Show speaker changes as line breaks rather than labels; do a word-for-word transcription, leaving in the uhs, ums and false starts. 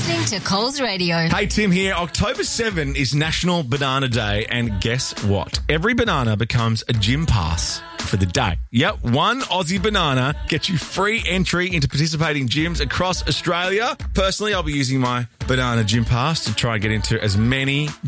listening to Coles Radio.
Hey, Tim here. October seventh is National Banana Day, and guess what? Every banana becomes a gym pass for the day. Yep, one Aussie banana gets you free entry into participating gyms across Australia. Personally, I'll be using my banana gym pass to try and get into as many